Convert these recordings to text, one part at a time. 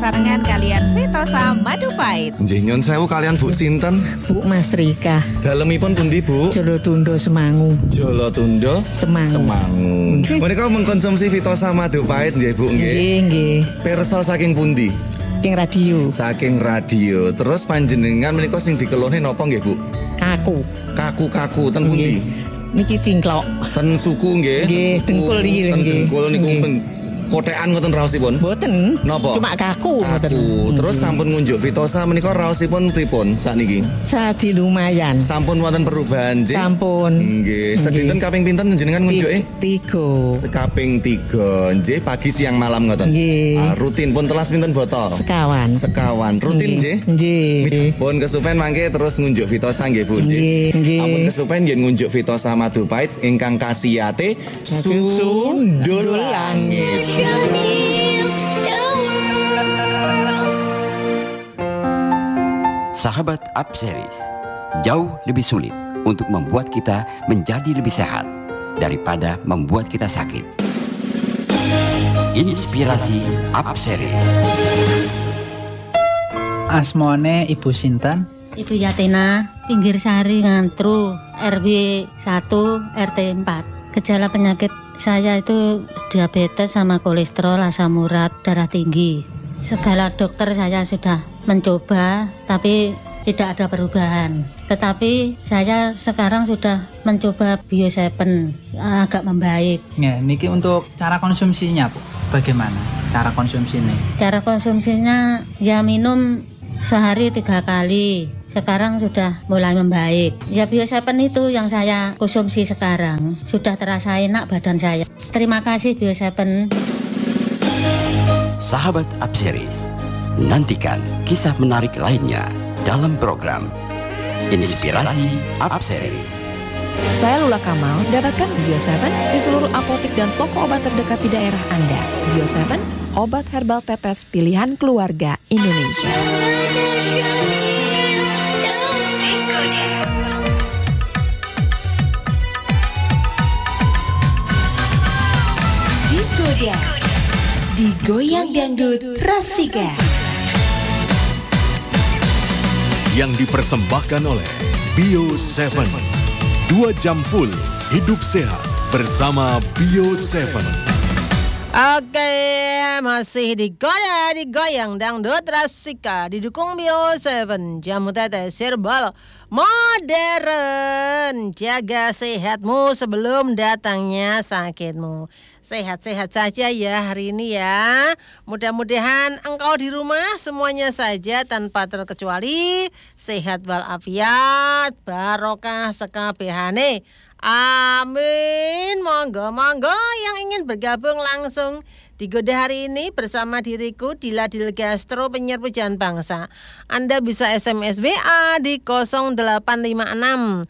sesarengan kalian Vitosa Madu Pahit. Nggih nyun sewu kalian Bu sinten? Bu Mas Rika. Dalemipun pundi Bu? Jolotundo Semangu. Jolotundo Semangu. Menika mengkonsumsi Vitosa Madu Pahit nggih Bu nggih. Nggih. Pirsa saking pundi? Saking radio. Saking radio. Terus panjenengan menika sing dikelone napa nggih Bu? Kaku ten pundi? Niki cingklok. Ten suku nggih. Nggih, dengkul iki nggih. Ten dengkul niku kotekan ngoten raosipun? Mboten. Napa? Cuma kaku ngoten. Terus sampun ngunjuk Vitosa menika raosipun pripun sakniki? Sadi lumayan. Sampun wonten perubahan nggih? Sampun. Nggih. Sedinten kaping pinten njenengan ngunjuke? 3. Sekaping 3. Nggih, pagi siang malam ngoten. Nggih. Rutin pun telas pinten botol? Sekawan. Rutin nggih? Nggih. Pun kesupen mangke terus ngunjuk Vitosa nggih Bu nggih. Ampun kesupen yen ngunjuk Vitosa Madu Pahit ingkang kasiyate Sundul Langit. Sahabat Up Series, jauh lebih sulit untuk membuat kita menjadi lebih sehat daripada membuat kita sakit. Inspirasi Up Series. Asmone Ibu sinten? Ibu Yatina, Pinggir Sari Ngantru, RW 1 RT 4. Gejala penyakit saya itu diabetes sama kolesterol, asam urat, darah tinggi. Segala dokter saya sudah mencoba, tapi tidak ada perubahan. Tetapi saya sekarang sudah mencoba Bio7, agak membaik. Ya, niki untuk cara konsumsinya, Bu. Bagaimana cara konsumsinya? Cara konsumsinya ya minum sehari 3 kali. Sekarang sudah mulai membaik. Ya Bio7 itu yang saya konsumsi sekarang. Sudah terasa enak badan saya. Terima kasih Bio7. Sahabat Up Series, nantikan kisah menarik lainnya dalam program Inspirasi Up Series. Saya Lula Kamal, dapatkan Bio7 di seluruh apotek dan toko obat terdekat di daerah Anda. Bio7, obat herbal tetes pilihan keluarga Indonesia. Digoda, digoyang dangdut Rasika. Yang dipersembahkan oleh Bio7. 2 jam full hidup sehat bersama Bio7. Oke, masih digoda, digoyang dangdut Rasika, didukung Bio7, jamu tetes herbal modern. Jaga sehatmu sebelum datangnya sakitmu. Sehat-sehat saja ya hari ini ya. Mudah-mudahan engkau di rumah semuanya saja tanpa terkecuali sehat walafiat, barokah sekabehane. Amin. Monggo-monggo yang ingin bergabung langsung digoda hari ini bersama diriku Dila Dilgastro, penyiar Pujian Bangsa. Anda bisa SMS WA di 0856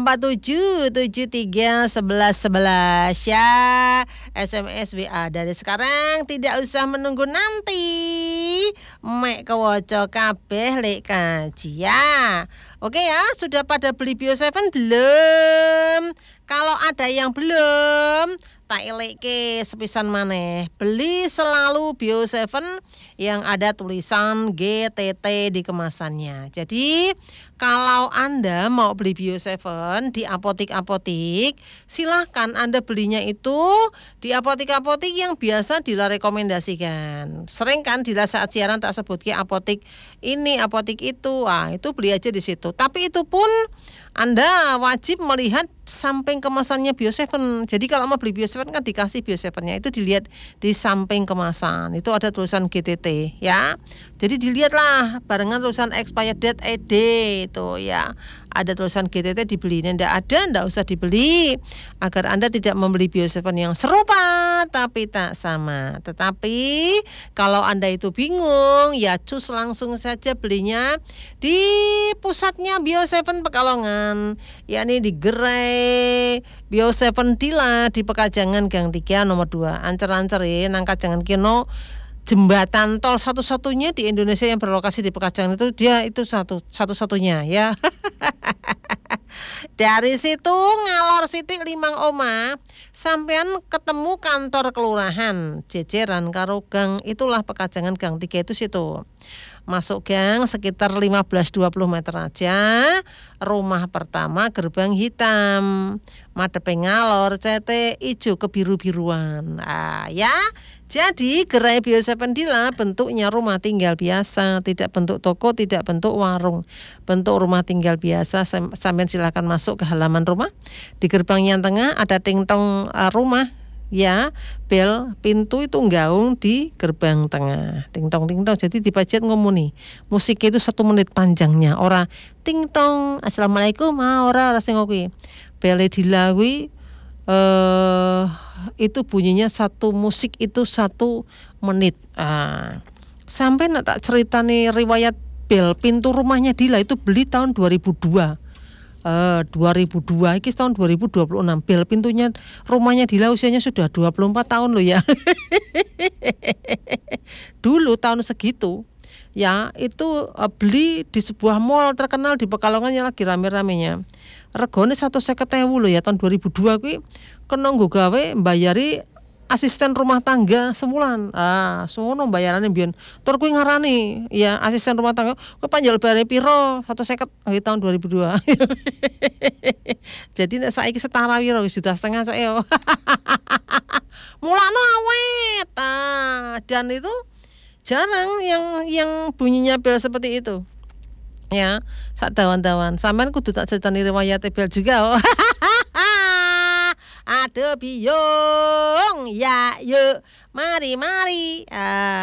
4773 1111 ya. SMS WA dari sekarang, tidak usah menunggu nanti. Mek kewoco kabeh lek kaji ya. Oke ya, sudah pada beli Bio7 belum? Kalau ada yang belum, tak eleke sepisan maneh. Beli selalu Bio7 yang ada tulisan GTT di kemasannya. Jadi kalau Anda mau beli Bio7 di apotik-apotik, silahkan Anda belinya itu di apotik-apotik yang biasa Dila rekomendasikan. Sering kan Dila saat siaran tak sebut ke apotik ini, apotik itu. Itu beli aja di situ. Tapi itu pun Anda wajib melihat samping kemasannya Bio7. Jadi kalau mau beli Bio7 kan dikasih Bio7-nya itu dilihat di samping kemasan. Itu ada tulisan GTT ya. Jadi dilihatlah barengan tulisan expired date ED itu ya. Ada tulisan GTT dibeli. Tidak ada, tidak usah dibeli agar Anda tidak membeli Bio7 yang serupa tapi tak sama. Tetapi kalau Anda itu bingung, ya cus langsung saja belinya di pusatnya Bio7 Pekalongan, yakni di Gerai Bio7 Dila di Pekajangan Gang 3 nomor 2. Ancer-ancer ya, nangka jangan kino. Jembatan tol satu-satunya di Indonesia yang berlokasi di Pekajangan itu, dia itu satu-satunya ya. Dari situ ngalor sitik 5 omah sampean ketemu kantor kelurahan jejeran karo gang, itulah Pekajangan Gang 3 itu situ. Masuk gang sekitar 15-20 meter aja. Rumah pertama gerbang hitam, madepe ngalor cete ijo kebiru-biruan. Ya. Jadi gerai Bio 7 Dila bentuknya rumah tinggal biasa, tidak bentuk toko, tidak bentuk warung. Bentuk rumah tinggal biasa. Sampean silakan masuk ke halaman rumah. Di gerbang yang tengah ada tingtong rumah. Ya, bel pintu itu nggaung di gerbang tengah. Ting-tong jadi dibajat ngomong nih. Musik itu 1 menit panjangnya. Ora ting-tong assalamualaikum ora sing kuwi. Bele dilawi itu bunyinya musik itu 1 menit. Sampai tak ceritani riwayat bel pintu rumahnya Dila itu beli tahun 2002. 2002 iki tahun 2026. Bel pintunya rumahnya Dila usianya sudah 24 tahun loh ya. Dulu tahun segitu ya itu beli di sebuah mall terkenal di Pekalongan yang lagi rame-ramenya. Regone 150.000 loh ya tahun 2002 kuwi kena nggo gawe mbayari asisten rumah tangga semulan. Semono bayarane mbiyen. Tur kuwi ngarani ya asisten rumah tangga kuwi panjal bare piro 150 nggih tahun 2002. Jadi nek saiki setara piro sudah setengah sok yo. Mulane awet. Dan itu jarang yang bunyinya bel seperti itu. Ya, sak dawan-dawan. Sampean kudu tak ceritani riwayat bel juga. Aduh biung ya yuk mari